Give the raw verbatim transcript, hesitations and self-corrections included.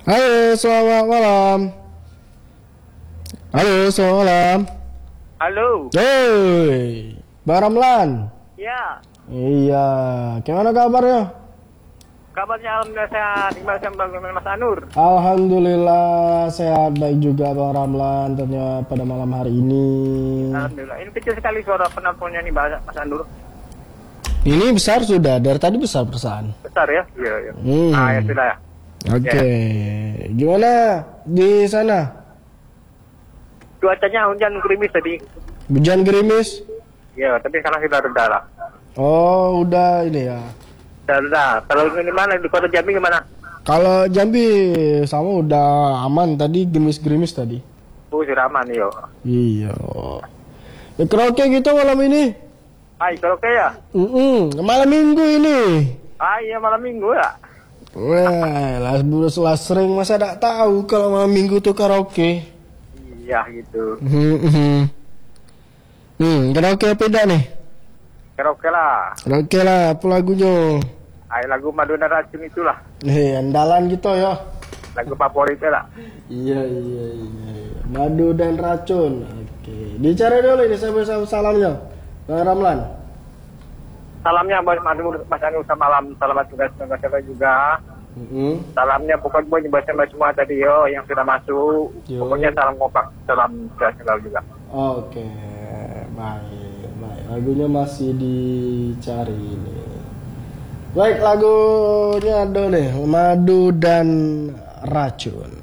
Halo, selamat malam. Halo, selamat malam. Halo. Hei, Bang Ramlan. Ya. Iya, gimana kabarnya? Kabarnya alhamdulillah sehat. Gimana sama Mas Anur? Alhamdulillah sehat, baik juga Bang Ramlan ternyata pada malam hari ini. Alhamdulillah. Ini kecil sekali suara penelponnya nih Mas Anur. Ini besar sudah, dari tadi besar perasaan. Besar ya? Iya, iya. Hmm. Ah, ya sudah ya. Oke, Ya. gimana di sana? Cuacanya hujan gerimis tadi. Hujan gerimis? Ya, tapi sekarang sudah reda lah. Oh, udah ini ya. Sudah reda. Kalau ini mana di Kota Jambi gimana? Kalau Jambi sama udah aman tadi, gerimis-gerimis tadi. Oh, sudah aman yo. Iya. Ya, karaoke gitu malam ini. Hai, kalau kayak ya? Mm malam minggu ini. Ah, iya malam minggu ya. Wah, lah setelah sering masa tak tahu kalau malam minggu tuh karaoke. Iya gitu. Hmm, hmm. hmm karaoke apa dah nih? Karaoke lah. Karaoke lah, apa lagunya? Hai, lagu Madu dan Racun itulah. Eh, andalan gitu ya. Lagu favoritnya lah. Iya, iya, iya. Madu dan racun. Oke. Bicara dulu ini saya bersama salamnya. Bang Ramlan. Salamnya buat Mas Anur, Mas Anur semalam. Selamat tugas tugas juga. Mm-hmm. Salamnya pokoknya buat nyembah semua tadi yo yang sudah masuk. Yo. Pokoknya salam kompak, salam sehat juga. Oke, baik, baik. Lagunya masih dicari ini. Baik, lagunya ada nih, Madu dan Racun.